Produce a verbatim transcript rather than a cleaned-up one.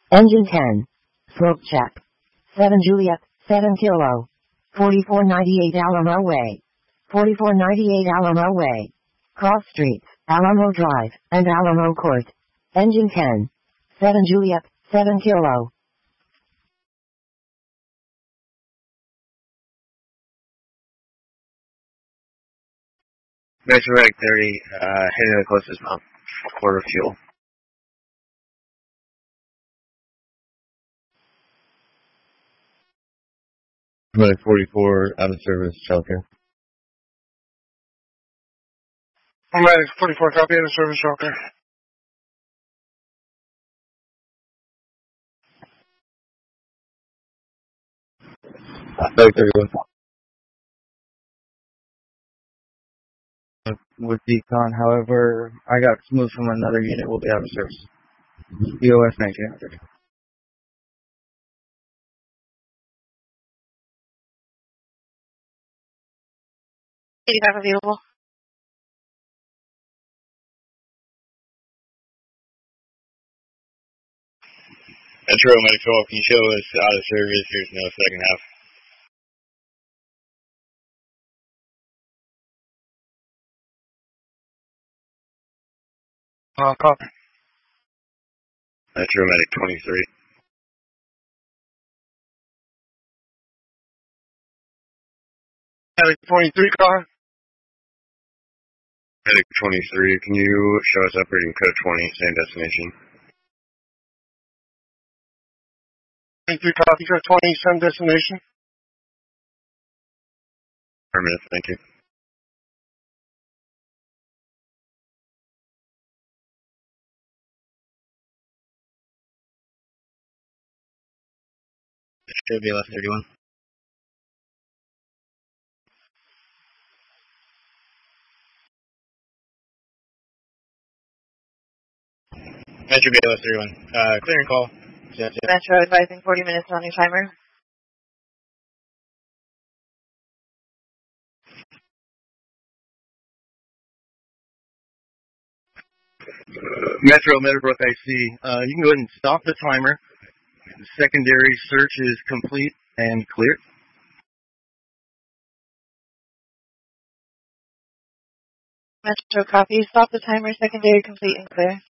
Engine ten. Smoke check. seven Juliet, seven Kilo. forty-four ninety-eight Alamo Way. forty-four ninety-eight Alamo Way. Cross Streets, Alamo Drive, and Alamo Court. Engine ten. seven Juliet, seven Kilo. Metro Reg thirty, uh, heading to the closest pump. Quarter fuel. Medic forty-four, out of service, shelter. Medic forty-four, copy, out of service, shelter. Medic thirty-one. With decon, however, I got moved from another unit, will be out of service. E O S nineteen hundred. eighty-five available. Metro, Medic twelve, can you show us out of service? There's no second half. Uh, copy. Metro, Medic twenty-three. Medic twenty-three, copy. Medic twenty-three, can you show us operating code twenty, same destination? twenty-three, copy, code twenty, same destination. Affirmative, thank you. Should be left thirty-one. Metro B L S thirty-one. Uh, clear and call. Yeah, yeah. Metro advising forty minutes on your timer. Metro, Meadowbrook I C. Uh, you can go ahead and stop the timer. The secondary search is complete and clear. Metro copy. Stop the timer. Secondary complete and clear.